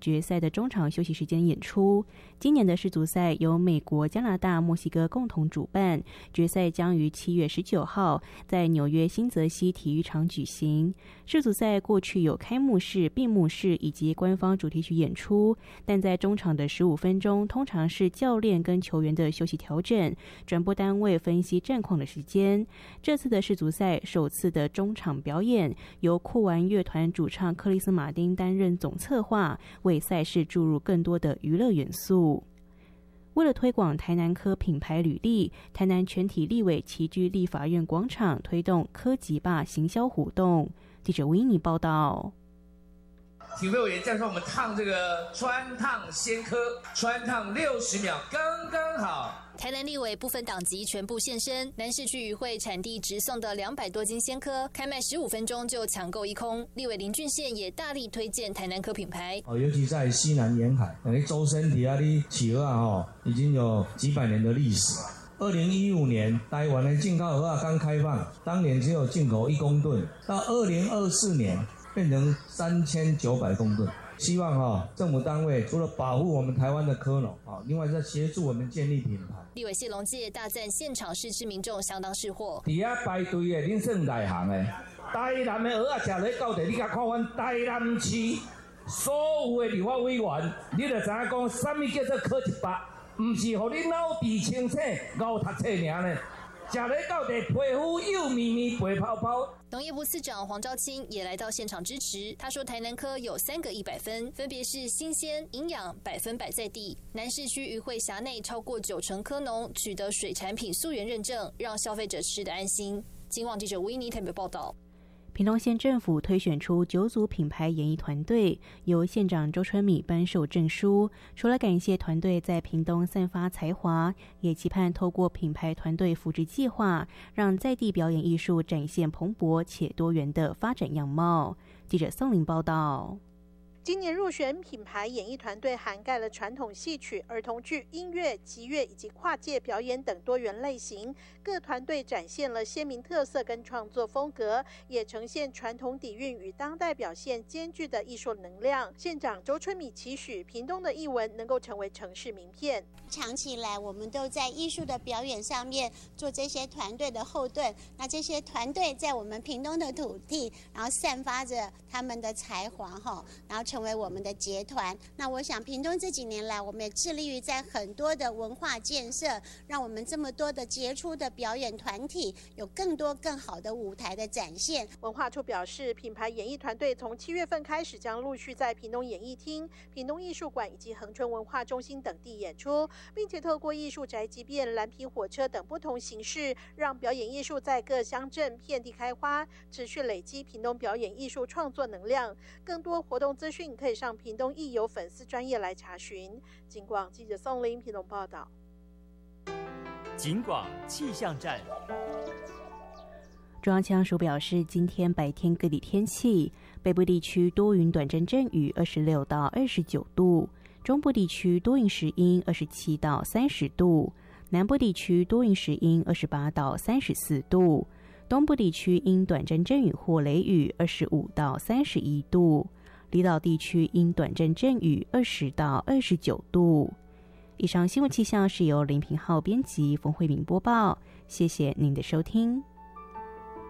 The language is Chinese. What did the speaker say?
决赛的中场休息时间演出。今年的世足赛由美国、加拿大、墨西哥共同主办，决赛将于7月19号在纽约新泽西体育场举行。世足赛过去有开幕式、闭幕式以及官方主题曲演出，但在中场的15分钟通常是教练跟球员的休息调整，转播单位分析战况的时间。这次的世足赛首次的中场表演由酷玩乐团主唱克里斯马丁担任总策划，为赛事注入更多的娱乐元素。为了推广台南科品牌履历，台南全体立委齐聚立法院广场，推动科技霸行销活动。记者维尼报道。 体育委员站上我们烫这个川烫鲜科，川烫60秒，刚刚好。 台南立委不分党籍全部现身，南市区渔会产地直送的200多斤鲜科，开卖15分钟就抢购一空。立委林俊宪也大力推荐台南科品牌， 尤其在西南沿海，周身体的企鹅已经有几百年的历史。2015年台湾的进口鹅刚开放，当年只有进口1公吨，到2024年变成3900公吨。希望政府单位除了保护我们台湾的科农，另外再协助我们建立品牌。 立委谢龙介大赞现场试吃民众相当识货。 底下排队的，恁算内行的。台南的蚵仔吃落到地，你甲看阮台南市所有的立法委员，你就知影讲什么叫做科技霸，唔是互你脑皮清醒、熬读册尔呢。吃了到底皮肤又咪咪白泡泡。 农业部次长黄昭清也来到现场支持。他说，台南科有3个100分，分别是新鲜、营养、100%在地。南市区渔会辖内超过90%科农取得水产品溯源认证，让消费者吃得安心。今网记者维尼台北报道。 屏东县政府推选出9组品牌演艺团队，由县长周春米颁授证书。除了感谢团队在屏东散发才华，也期盼透过品牌团队扶植计划，让在地表演艺术展现蓬勃且多元的发展样貌。记者宋玲报道。 今年入选品牌演艺团队涵盖了传统戏曲、儿童剧、音乐、集乐以及跨界表演等多元类型。各团队展现了鲜明特色跟创作风格，也呈现传统底蕴与当代表现兼具的艺术能量。县长周春米期许屏东的艺文能够成为城市名片。 长期以来，我们都在艺术的表演上面做这些团队的后盾。那这些团队在我们屏东的土地，然后散发着他们的才华然后成为我们的结团。那我想屏东这几年来，我们也致力于在很多的文化建设，让我们这么多的杰出的表演团体有更多更好的舞台的展现。 文化处表示，品牌演艺团队从7月份开始将陆续在屏东演艺厅、屏东艺术馆以及恒春文化中心等地演出，并且透过艺术宅急便、蓝皮火车等不同形式，让表演艺术在各乡镇遍地开花，持续累积屏东表演艺术创作能量。更多活动资讯可以上屏东艺游粉丝专页来查询。警广记者宋玲屏东报道。 警广气象站。 中央气象署表示，今天白天各地天气，北部地区多云短暂阵雨26到29度，中部地区多云时阴27到30度，南部地区多云时阴28到34度，东部地区因短暂阵雨或雷雨25到31度，离岛地区因短暂阵雨20到29度。以上新闻气象是由林平浩编辑，冯慧敏播报，谢谢您的收听。